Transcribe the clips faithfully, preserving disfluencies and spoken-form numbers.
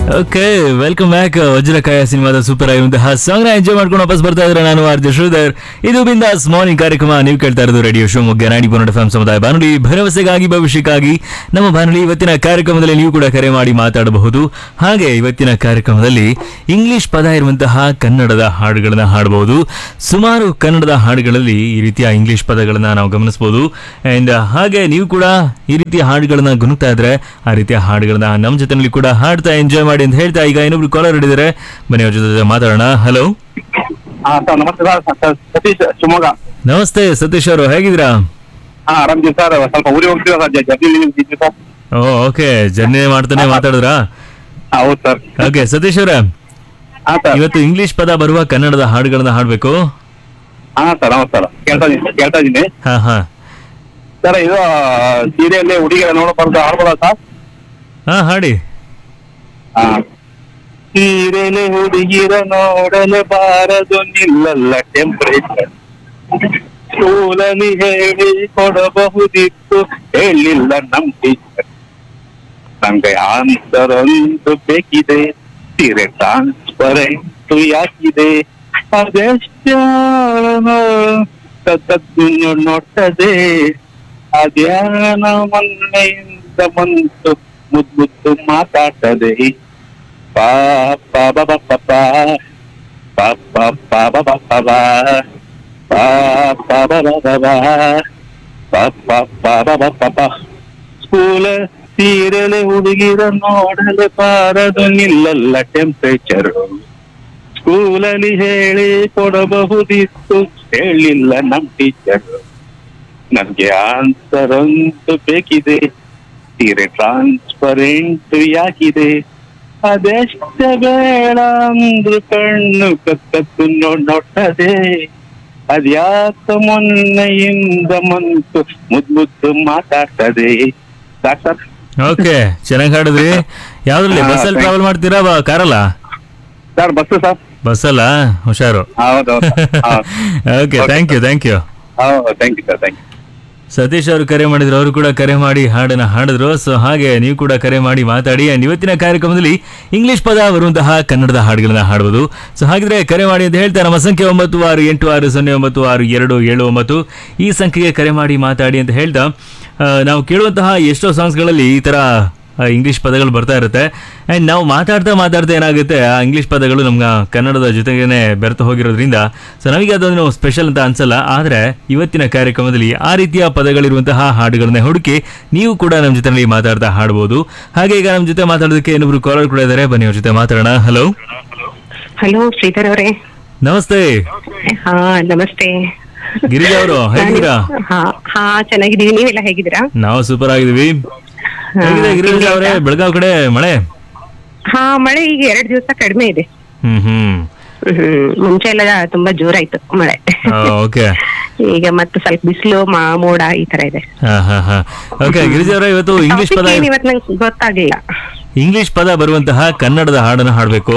Okay, welcome back. Vajrakaya ಸಿನಿಮಾದ super ಆಗಿರುವಂತಹ song ನ ಎಂಜಾಯ್ ಮಾಡ್ಕೊಂಡು ವಾಪಸ್ ಬರ್ತಾ ಇದ್ರೆ ನಾನು ಆರ್ ಜೆ ಶ್ರೀಧರ್. ಇದು ಬಿಂದಾಸ್ ಮಾರ್ನಿಂಗ್ ಕಾರ್ಯಕ್ರಮ. ನೀವು ಕೇಳ್ತಾ ಇರೋದು ರೇಡಿಯೋ ಶಿವಮೊಗ್ಗ ನಾಡಿ ಪೊನ್ನಡ ಎಫ್ ಎಂ ಸಮುದಾಯ ಬಾನುಲಿ, ಭರವಸೆಗಾಗಿ ಭವಿಷ್ಯಕ್ಕಾಗಿ ನಮ್ಮ ಬಾನುಲಿ. ಇವತ್ತಿನ ಕಾರ್ಯಕ್ರಮದಲ್ಲಿ ನೀವು ಕೂಡ ಕರೆ ಮಾಡಿ ಮಾತಾಡಬಹುದು. ಹಾಗೆ ಇವತ್ತಿನ ಕಾರ್ಯಕ್ರಮದಲ್ಲಿ ಇಂಗ್ಲಿಷ್ ಪದ ಇರುವಂತಹ ಕನ್ನಡದ ಹಾಡುಗಳನ್ನ ಹಾಡಬಹುದು. ಸುಮಾರು ಕನ್ನಡದ ಹಾಡುಗಳಲ್ಲಿ ಈ ರೀತಿಯ ಇಂಗ್ಲಿಷ್ ಪದಗಳನ್ನ ನಾವು ಗಮನಿಸಬಹುದು. ಅಂಡ್ ಹಾಗೆ ನೀವು ಕೂಡ ಈ ರೀತಿಯ ಹಾಡುಗಳನ್ನ ಗುನುಗ್ತಾ ಇದ್ರೆ ಆ ರೀತಿಯ ಹಾಡುಗಳನ್ನ ನಮ್ಮ ಜೊತೆನಲ್ಲಿ ಕೂಡ ಹಾಡ್ತಾ ಎಂಜಾಯ್ ಮಾಡಿ ಅಂತ ಹೇಳ್ತಾ ಈಗ ಇನ್ನೊಬ್ರು ಕಾಲರ್ ಹಿಡಿದರೆ ಬನ್ನಿ ಅವ್ರ ಜೊತೆ ಮಾತಾಡೋಣ. ಹಲೋ, ನಮಸ್ತೆ ಸರ್, ಸತೀಶ್ ಶಿವಮೊಗ್ಗ. ನಮಸ್ತೆ ಸತೀಶ್ ಅವರು, ಹೇಗಿದ್ದೀರಾ? ಹಾ, ಆರಾಮಿದ್ದೀವಿ ಸರ್. ಸ್ವಲ್ಪ ಊರಿಗೆ ಹೋಗ್ತೀವಿ ಸರ್, ಜರ್ನಿ ಇದ್ದೀವಿ ಸರ್. ಓ ಓಕೆ, ಜರ್ನಿ ಮಾಡ್ತಾನೆ ಮಾತಾಡಿದ್ರಾ? ಹೌದು ಸರ್. ಓಕೆ ಸತೀಶ್ ಅವರೇ, ಹಾ ಸರ್. ಇವತ್ತು ಇಂಗ್ಲಿಷ್ ಪದ ಬರುವ ಕನ್ನಡದ ಹಾಡುಗಳನ್ನ ಹಾಡ್ಬೇಕು. ಹಾ ಸರ್, ಹೌದು ಸರ್, ಕೇಳ್ತಾ ಇದೀನಿ ಕೇಳ್ತಾ ಇದೀನಿ ಹಾ ಹಾ ಸರ್. ಇದು ಸೀರೆಯಲ್ಲಿ ಹುಡುಗಿರ ನೋಡಬಾರ್ದು ಆಡ್ಬೋದಾ ಸರ್? ಹಾ ಹಾಡಿ. ಹಾ. ಸೀರೆಲೆ ಹುಡುಗಿರ ನೋಡಲೆ ಬಾರದು, ನಿಲ್ಲಲ್ಲ ಟೆಂಪರೇಚರ್. ಸ್ಕೂಲಲ್ಲಿ ಹೇಳಿ ಕೊಡಬಹುದಿತ್ತು, ಹೇಳಿಲ್ಲ ನಮ್ ಟೀಚರ್. ನಂಗೆ ಆನ್ಸರ್ ಒಂದು ಬೇಕಿದೆ, ಸೀರೆ ಟ್ರಾನ್ಸ್ಪರೆಂಟ್ ಯಾಕಿದೆ, ಅದೆಷ್ಟು ನೋಡ್ತದೆ, ಅದ್ಯಾನ ಮೊನ್ನೆಯಿಂದ ಬಂತು, ಮುದ್ದು ಮುದ್ದು ಮಾತಾಡ್ತದೆ. ಪಾಪ ಪಾಪ ಪಾಪ ಪಾಪ ಪಾಪ ಸ್ಕೂಲ ಸೀರೆಲೆ ಹುಡುಗಿರ ನೋಡಲೆ ಬಾರದು, ನಿಲ್ಲಲ್ಲ ಟೆಂಪರೇಚರ್. ಸ್ಕೂಲಲ್ಲಿ ಹೇಳಿ ಕೊಡಬಹುದಿತ್ತು, ಹೇಳಿಲ್ಲ ನಮ್ ಟೀಚರ್. ನನ್ಗೆ ಆನ್ಸರ್ ಒಂದು ಬೇಕಿದೆ, ಸೀರೆ ಟ್ರಾನ್ಸ್ಪರೆಂಟ್ ಯಾಕಿದೆ, ಅದೆಷ್ಟ ಬೇಡ ಅಂದ್ರು ಕಣ್ಣು ಕತ್ತತ್ತು ನೋಡ್ತದೆ, ಅದ್ಯಾಕ ಮೊನ್ನೆಯಿಂದ ಮಂತು ಮುದ್ದು ಮುದ್ದು ಮಾತಾಡ್ತದೆ. ಸರ್ ಓಕೆ, ಚೆನ್ನಾಗಿ ಹಾಡಿದ್ರಿ. ಯಾವ್ದ್ರಲ್ಲಿ, ಬಸ್ಸಲ್ಲಿ ಟ್ರಾವೆಲ್ ಮಾಡ್ತೀರಾ ಕಾರಲ್ಲ? Sir bus sir. ಬಸ್ಸಲ್ಲ, ಹುಷಾರು. ಹೌದೌದು. Okay, thank you thank you ಹೌದು, thank you sir, thank you. Satish ಅವರು ಕರೆ ಮಾಡಿದ್ರು, ಅವರು ಕೂಡ ಕರೆ ಮಾಡಿ ಹಾಡನ್ನ ಹಾಡಿದ್ರು. ಸೊ ಹಾಗೆ ನೀವು ಕೂಡ ಕರೆ ಮಾಡಿ ಮಾತಾಡಿ. ಅಂಡ್ ಇವತ್ತಿನ ಕಾರ್ಯಕ್ರಮದಲ್ಲಿ ಇಂಗ್ಲಿಷ್ ಪದ ಬರುವಂತಹ ಕನ್ನಡದ ಹಾಡುಗಳನ್ನ ಹಾಡಬಹುದು. ಸೊ ಹಾಗಿದ್ರೆ ಕರೆ ಮಾಡಿ ಅಂತ ಹೇಳ್ತಾ ನಮ್ಮ ಸಂಖ್ಯೆ ಒಂಬತ್ತು ಆರು ಎಂಟು ಆರು ಸೊನ್ನೆ ಒಂಬತ್ತು ಆರು ಎರಡು ಏಳು ಒಂಬತ್ತು ಈ ಸಂಖ್ಯೆಗೆ ಕರೆ ಮಾಡಿ ಮಾತಾಡಿ ಅಂತ ಹೇಳ್ತಾ, ನಾವು ಕೇಳುವಂತಹ ಎಷ್ಟೋ ಸಾಂಗ್ಸ್ಗಳಲ್ಲಿ ಈ ತರ ಇಂಗ್ಲಿಷ್ ಪದಗಳು ಬರ್ತಾ ಇರುತ್ತೆ. ಆ್ಯಂಡ್ ನಾವು ಮಾತಾಡ್ತಾ ಮಾತಾಡ್ತಾ ಏನಾಗುತ್ತೆ, ಆ ಇಂಗ್ಲಿಷ್ ಪದಗಳು ನಮ್ಗೆ ಕನ್ನಡದ ಜೊತೆಗೇನೆ ಬೆರೆತು ಹೋಗಿರೋದ್ರಿಂದ ಸೊ ನಮಗೆ ಅದೊಂದು ಸ್ಪೆಷಲ್ ಅಂತ ಅನ್ಸಲ್ಲ. ಆದರೆ ಇವತ್ತಿನ ಕಾರ್ಯಕ್ರಮದಲ್ಲಿ ಆ ರೀತಿಯ ಪದಗಳಿರುವಂತಹ ಹಾಡುಗಳನ್ನ ಹುಡುಕಿ ನೀವು ಕೂಡ ನಮ್ಮ ಜೊತೆಯಲ್ಲಿ ಮಾತಾಡ್ತಾ ಹಾಡ್ಬೋದು. ಹಾಗೆ ಈಗ ನಮ್ಮ ಜೊತೆ ಮಾತಾಡೋದಕ್ಕೆ ಇನ್ನೊಬ್ರು ಕಾಲರ್ ಕೂಡ ಇದ್ದಾರೆ, ಬನ್ನಿ ಅವ್ರ ಜೊತೆ ಮಾತಾಡೋಣ. ಹಲೋ ಹಲೋ ಶ್ರೀಧರ್ ಅವರೇ. ನಮಸ್ತೆ. ಹಾ ನಮಸ್ತೆ. ಗಿರಿಜಾ ಅವರು ಹೇಗಿದ್ದೀರಾ? ಹಾ ಹಾ ಚೆನ್ನಾಗಿದ್ದೀವಿ, ನೀವೆಲ್ಲ ಹೇಗಿದ್ದೀರಾ? ನಾವು ಸೂಪರ್ ಆಗಿದ್ದೀವಿ. ಹೇಗಿದೆ ಗಿರಿಜಾ ಅವರೇ ಬೆಳಗಾವ್ ಕಡೆ ಮಳೆ? ಹಾ ಮಳೆ ಈಗ ಎರಡ್ ದಿವಸ ಕಡಿಮೆ ಇದೆ. ಹ್ಮ್ ಹ್ಮ್ ಹ್ಮ್ ಮುಂಚೆ ಎಲ್ಲ ತುಂಬಾ ಜೋರಾಯ್ತು ಮಳೆ. ಓಕೆ, ಈಗ ಮತ್ತೆ ಸ್ವಲ್ಪ ಬಿಸಿಲು ಮೋಡ ಈ ತರ ಇದೆ. ಓಕೆ ಗಿರಿಜಾ ಅವರೇ, ಇವತ್ತು ಇಂಗ್ಲಿಷ್ ಪದ ಇವತ್ತು ನಂಗೆ ಗೊತ್ತಾಗ್ಲಿಲ್ಲ. ಇಂಗ್ಲಿಷ್ ಪದ ಬರುವಂತಹ ಕನ್ನಡದ ಹಾಡನ್ನು ಹಾಡ್ಬೇಕು.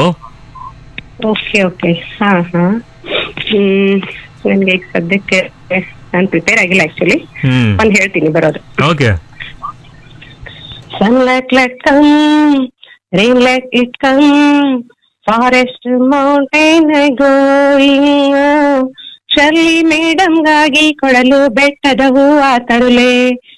ಓಕೆ ಓಕೆ ಹಾ ಹಾ ಹ್ಮ್ ನನ್ಗೆ ಈಗ ಸದ್ಯಕ್ಕೆ ನಾನು ಪ್ರಿಪೇರ್ ಆಗಿಲ್ಲ ಆಕ್ಚುಲಿ. ಒಂದ್ ಹೇಳ್ತೀನಿ ಬರೋದು. Okay. Sunlight let come, rain let it come, forest mountain going. Shirley madam ಗಾಗಿ ಕೊಡಲು ಬೆಟ್ಟದ ಹೂವ ತರುಲೆ,